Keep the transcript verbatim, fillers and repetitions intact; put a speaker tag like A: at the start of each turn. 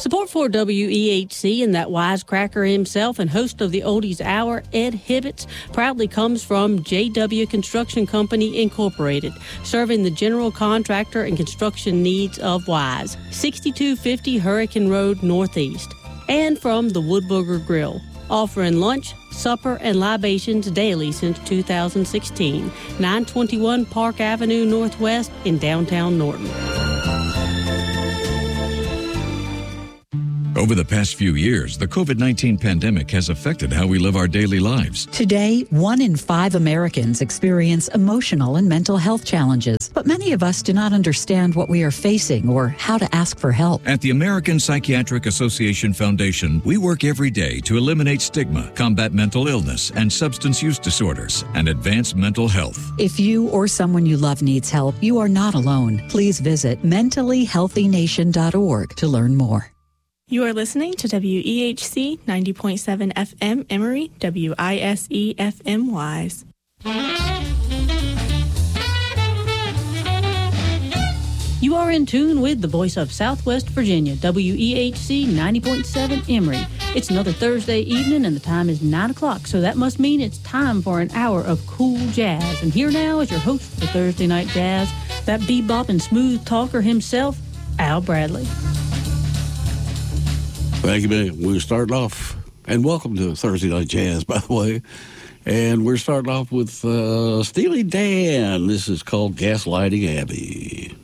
A: Support for W E H C and that wisecracker himself and host of the Oldies Hour, Ed Hibbets, proudly comes from J W Construction Company, Incorporated, serving the general contractor and construction needs of Wise, sixty-two fifty Hurricane Road, Northeast. And from the Woodburger Grill, offering lunch, supper, and libations daily since two thousand sixteen, nine twenty-one Park Avenue Northwest in downtown Norton.
B: Over the past few years, the COVID nineteen pandemic has affected how we live our daily lives.
C: Today, one in five Americans experience emotional and mental health challenges, but many of us do not understand what we are facing or how to ask for help.
B: At the American Psychiatric Association Foundation, we work every day to eliminate stigma, combat mental illness and substance use disorders, and advance mental health.
C: If you or someone you love needs help, you are not alone. Please visit mentally healthy nation dot org to learn more.
D: You are listening to W E H C ninety point seven F M Emory, W I S E F M Wise.
A: You are in tune with the voice of Southwest Virginia, W E H C ninety point seven Emory. It's another Thursday evening and the time is nine o'clock, so that must mean it's time for an hour of cool jazz. And here now is your host for Thursday Night Jazz, that bebop and smooth talker himself, Al Bradley.
E: Thank you, man. We're starting off, and welcome to Thursday Night Jazz, by the way. And we're starting off with uh, Steely Dan. This is called Gaslighting Abby.